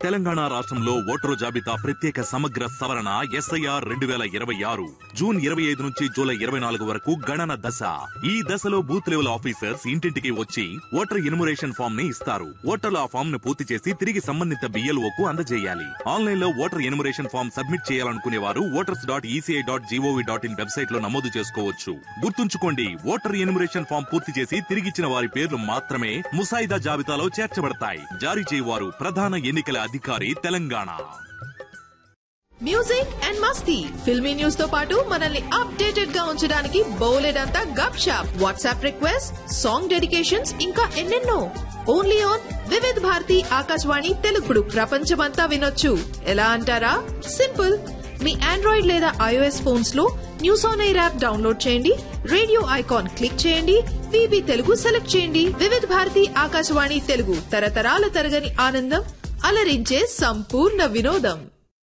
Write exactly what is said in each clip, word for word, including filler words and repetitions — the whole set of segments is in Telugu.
తెలంగాణ రాష్ట్రంలో ఓటరు జాబితా ప్రత్యేక సమగ్ర సవరణ ఎస్ఐఆర్ రెండు వేల ఇరవై ఆరు జూన్ ఇరవై ఐదు నుంచి జూలై ఇరవై నాలుగు వరకు గణన దశ. ఈ దశలో బూత్ లెవెల్ ఆఫీసర్స్ ఇంటింటికి వచ్చి ఓటర్ ఇన్మురేషన్ ఫామ్ ని ఇస్తారు. ఓటర్లు ఆ ఫామ్ ను పూర్తి చేసి తిరిగి సంబంధిత బిఎల్ఓ కు అందజేయాలి. ఆన్లైన్ లో ఓటర్ ఇన్మురేషన్ ఫామ్ సబ్మిట్ చేయాలనుకునే వారు voters dot ECI dot GOV dot in website లో నమోదు చేసుకోవచ్చు. గుర్తుంచుకోండి, ఓటర్ ఇన్మురేషన్ ఫామ్ పూర్తి చేసి తిరిగిచ్చిన వారి పేర్లు మాత్రమే ముసాయిదా జాబితాలో చేర్చబడతాయి. జారీ చేయవారు ప్రధాన ఎన్నికల అధికారి, Telangana. Music and Masti filmy news తో పాటు మనల్ని అప్డేటెడ్ గా ఉంచడానికి బోలెడంతా గప్ shop, WhatsApp request, song dedications, ఇంకా ఎన్నెన్నో. ఓన్లీ ఆన్ వివిధ్ భారతి ఆకాశవాణి తెలుగుడు ప్రపంచమంతా వినొచ్చు. ఎలా అంటారా? సింపుల్. మీ ఆండ్రాయిడ్ లేదా ఐఓఎస్ ఫోన్స్ లో news on air app download చేయండి, రేడియో ఐకాన్ క్లిక్ చేయండి, వీబీ తెలుగు సెలెక్ట్ చేయండి. వివిధ్ భారతి ఆకాశవాణి తెలుగు, తరతరాల తరగని ఆనందం, అలరించే సంపూర్ణ వినోదం.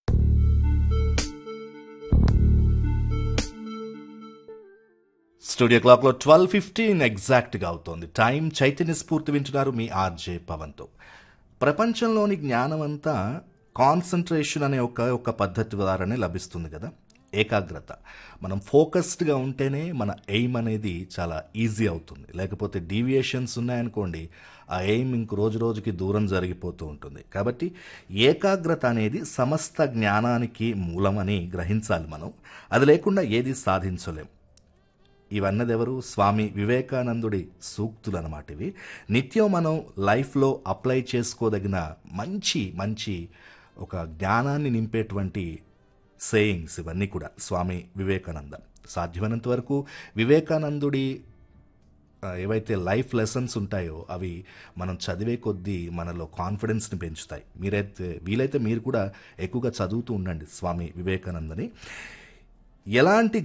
స్టూడియో క్లాక్ లో ట్వెల్వ్ ఫిఫ్టీన్ ఎగ్జాక్ట్ గా అవుతోంది టైం. చైతన్య స్ఫూర్తి వింటున్నారు మీ ఆర్జే పవన్తో. ప్రపంచంలోని జ్ఞానం అంతా కాన్సన్ట్రేషన్ అనే ఒక ఒక పద్ధతి ద్వారానే లభిస్తుంది కదా. ఏకాగ్రత. మనం ఫోకస్డ్గా ఉంటేనే మన ఎయిమ్ అనేది చాలా ఈజీ అవుతుంది. లేకపోతే డీవియేషన్స్ ఉన్నాయనుకోండి, ఆ ఎయిమ్ ఇంక రోజు రోజుకి దూరం జరిగిపోతూ ఉంటుంది. కాబట్టి ఏకాగ్రత అనేది సమస్త జ్ఞానానికి మూలమని గ్రహించాలి మనం. అది లేకుండా ఏది సాధించలేం. ఇవన్నదెవరు? స్వామి వివేకానందుడి సూక్తులు అన్నమాట ఇవి. నిత్యం మనం లైఫ్లో అప్లై చేసుకోదగిన మంచి మంచి ఒక జ్ఞానాన్ని నింపేటువంటి సేయింగ్స్ ఇవన్నీ కూడా స్వామి వివేకానంద. సాధ్యమైనంత వరకు వివేకానందుడి ఏవైతే లైఫ్ లెసన్స్ ఉంటాయో అవి మనం చదివే కొద్దీ మనలో కాన్ఫిడెన్స్ని పెంచుతాయి. మీరైతే వీలైతే మీరు కూడా ఎక్కువగా చదువుతూ ఉండండి స్వామి వివేకానందని. ఎలాంటి